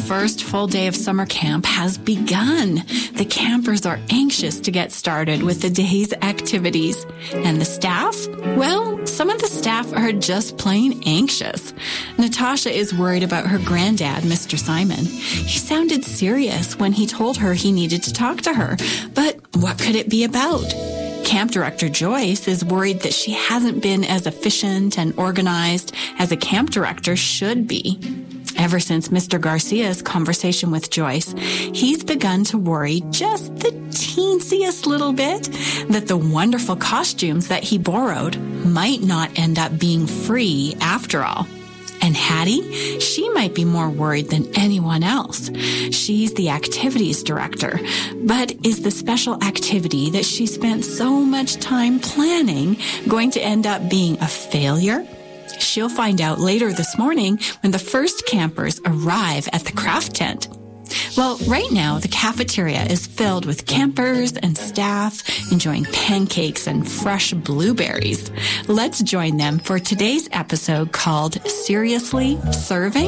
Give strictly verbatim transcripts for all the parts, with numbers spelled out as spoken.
first full day of summer camp has begun. The campers are anxious to get started with the day's activities. And the staff? Well, some of the staff are just plain anxious. Natasha is worried about her granddad, Mister Simon. He sounded serious when he told her he needed to talk to her. But what could it be about? Camp Director Joyce is worried that she hasn't been as efficient and organized as a camp director should be. Ever since Mister Garcia's conversation with Joyce, he's begun to worry just the teensiest little bit that the wonderful costumes that he borrowed might not end up being free after all. And Hattie, she might be more worried than anyone else. She's the activities director, but is the special activity that she spent so much time planning going to end up being a failure? She'll find out later this morning when the first campers arrive at the craft tent. Well, right now, the cafeteria is filled with campers and staff enjoying pancakes and fresh blueberries. Let's join them for today's episode called Seriously Serving?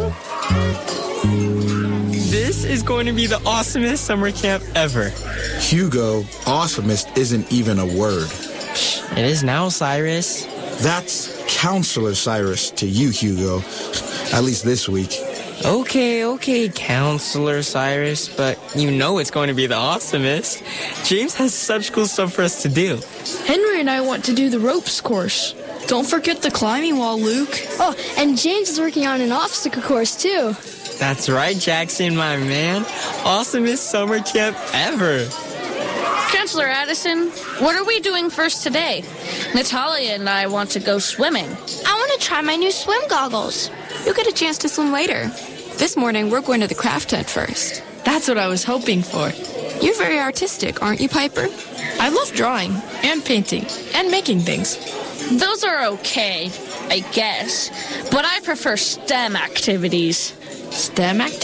This is going to be the awesomest summer camp ever. Hugo, awesomest isn't even a word. It is now, Cyrus. That's Counselor Cyrus to you, Hugo. At least this week. Okay, okay, Counselor Cyrus, but you know it's going to be the awesomest. James has such cool stuff for us to do. Henry and I want to do the ropes course. Don't forget the climbing wall, Luke. Oh, and James is working on an obstacle course, too. That's right, Jackson, my man. Awesomest summer camp ever. Counselor Addison, what are we doing first today? Natalia and I want to go swimming. I want to try my new swim goggles. You'll get a chance to swim later. This morning, we're going to the craft tent first. That's what I was hoping for. You're very artistic, aren't you, Piper? I love drawing and painting and making things. Those are okay, I guess. But I prefer STEM activities. STEM activities?